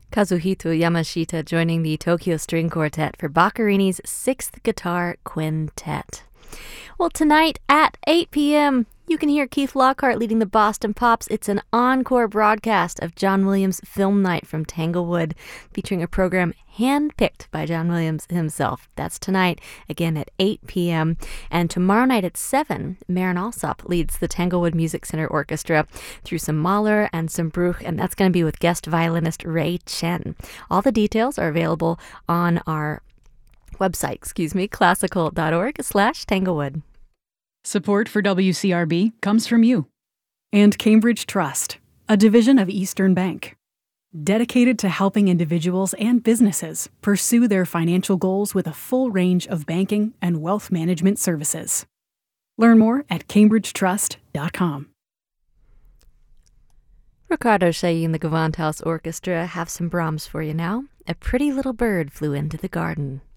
Kazuhito Yamashita joining the Tokyo String Quartet for Boccherini's 6th Guitar Quintet. Well, tonight at 8 p.m., you can hear Keith Lockhart leading the Boston Pops. It's an encore broadcast of John Williams' Film Night from Tanglewood, featuring a program handpicked by John Williams himself. That's tonight, again at 8 p.m. And tomorrow night at 7, Maren Alsop leads the Tanglewood Music Center Orchestra through some Mahler and some Bruch, and that's going to be with guest violinist Ray Chen. All the details are available on our website, classical.org/Tanglewood. Support for WCRB comes from you. And Cambridge Trust, a division of Eastern Bank. Dedicated to helping individuals and businesses pursue their financial goals with a full range of banking and wealth management services. Learn more at cambridgetrust.com. Riccardo Chailly and the Gewandhaus Orchestra have some Brahms for you now. A Pretty Little Bird Flew into the Garden.